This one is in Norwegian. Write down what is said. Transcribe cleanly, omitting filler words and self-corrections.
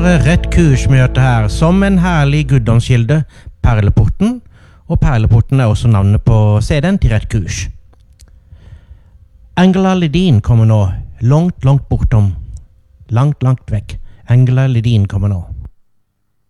Rett kursmøte her, som en herlig guddomskilde, Perleporten, og Perleporten er også navnet på CD-en til Rett kurs. Angela Ledin kommer nå, langt bortom, langt vekk. Angela Ledin kommer nå.